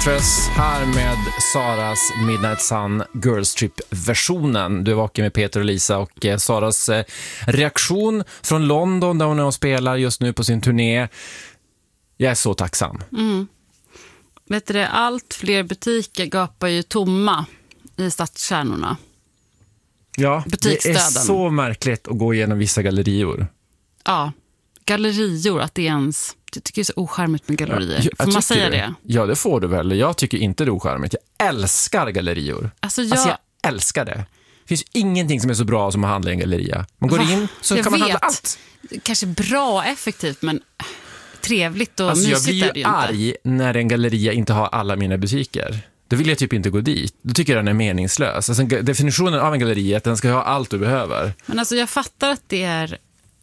Huntress här med Saras Midnight Sun Girls Trip-versionen. Du är vaken med Peter och Lisa och Saras reaktion från London där hon är och spelar just nu på sin turné. Jag är så tacksam. Vet du det, allt fler butiker gapar ju tomma i stadskärnorna. Ja, det är så märkligt att gå igenom vissa gallerior. Ja, gallerior, att det är ens... Jag tycker det är så ocharmigt med gallerier. Får man säga det? Ja, det får du väl. Jag tycker inte det är ocharmigt. Jag älskar gallerior. Alltså jag älskar det. Det finns ingenting som är så bra som att handla i en galleria. Man går in så kan man handla allt. Kanske bra och effektivt, men trevligt och mysigt är det ju inte. Jag blir ju arg när en galleria inte har alla mina butiker. Då vill jag typ inte gå dit. Då tycker jag den är meningslös. Alltså, definitionen av en galleria är att den ska ha allt du behöver. Men alltså jag fattar att det är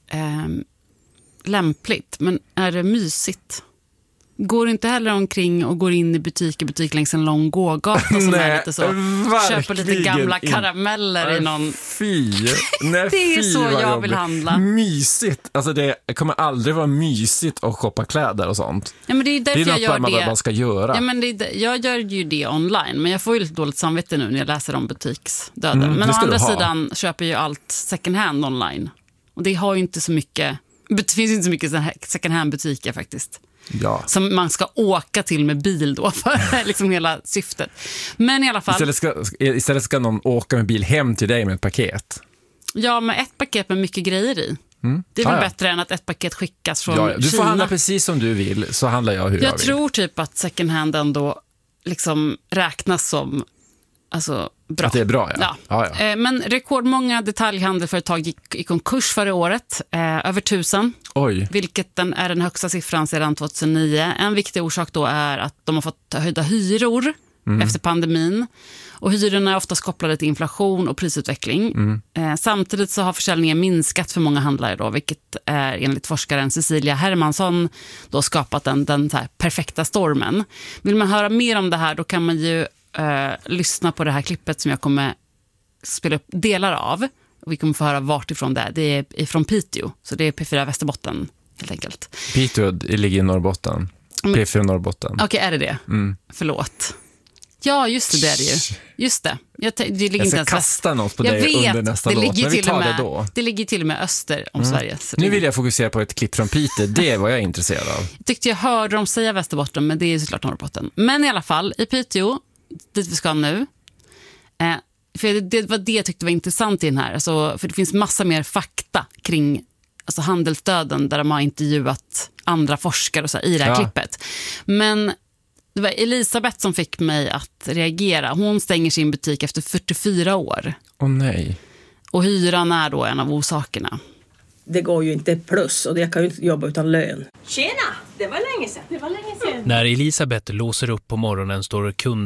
lämpligt, men är det mysigt? Går inte heller omkring och går in i butik längs en lång gågata som är lite så. Köper lite gamla karameller i någon... Fy. Nej, det är så jag vill handla. Mysigt. Alltså det kommer aldrig vara mysigt att shoppa kläder och sånt. Ja, men det är därför jag gör man det. Bara ska göra. Ja, men jag gör ju det online, men jag får ju lite dåligt samvete nu när jag läser om butiksdöden. Men å andra sidan köper ju allt second hand online. Och det har ju inte så mycket... Det finns inte så mycket second hand butiker faktiskt. Ja. Som man ska åka till med bil då för liksom hela syftet. Men i alla fall... Istället ska någon åka med bil hem till dig med ett paket. Ja, med ett paket med mycket grejer i. Det är väl bättre än att ett paket skickas från Kina. Du får handla precis som du vill, så handlar jag hur jag vill. Jag tror typ att second hand ändå liksom räknas som bra. Att det är bra, ja. Men rekordmånga detaljhandelföretag gick i konkurs förra året. Över 1000. Oj. Vilket är den högsta siffran sedan 2009. En viktig orsak då är att de har fått höjda hyror efter pandemin. Och hyrorna är oftast kopplade till inflation och prisutveckling. Samtidigt så har försäljningen minskat för många handlare då, vilket är enligt forskaren Cecilia Hermansson då skapat den så här perfekta stormen. Vill man höra mer om det här, då kan man ju lyssna på det här klippet som jag kommer spela upp delar av. Och vi kommer få höra vart ifrån det är. Det är från Piteå, så det är P4 Västerbotten helt enkelt. Piteå ligger i Norrbotten. P4 Norrbotten. Okej, är det det? Förlåt. Ja, just det är det ju. Just det. Jag ska kasta något på dig under nästa låt. Men vi tar det då. Det ligger till och med öster om Sverige. Nu vill jag fokusera på ett klipp från Piteå. Det var jag intresserad av. Jag tyckte jag hörde dem säga Västerbotten, men det är såklart Norrbotten. Men i alla fall, i Piteå, dit vi ska nu. För det var det jag tyckte var intressant i den här. Alltså, för det finns massa mer fakta kring handelsdöden där de har intervjuat andra forskare och så i det här klippet. Men det var Elisabeth som fick mig att reagera. Hon stänger sin butik efter 44 år. Åh nej. Och hyran är då en av orsakerna. Det går ju inte plus och jag kan ju inte jobba utan lön. Tjena, det var länge sedan. När Elisabeth låser upp på morgonen står kunden